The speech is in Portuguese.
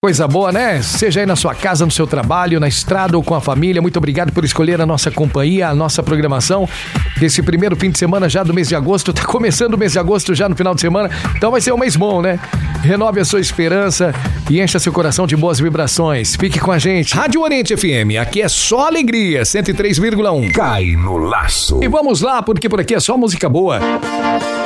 Coisa boa, né? Seja aí na sua casa, no seu trabalho, na estrada ou com a família. Muito obrigado por escolher a nossa companhia, a nossa programação. Esse primeiro fim de semana já do mês de agosto. Tá começando o mês de agosto já no final de semana. Então vai ser um mês bom, né? Renove a sua esperança e encha seu coração de boas vibrações. Fique com a gente. Rádio Oriente FM, aqui é só alegria. 103,1. Cai no laço. E vamos lá, porque por aqui é só música boa.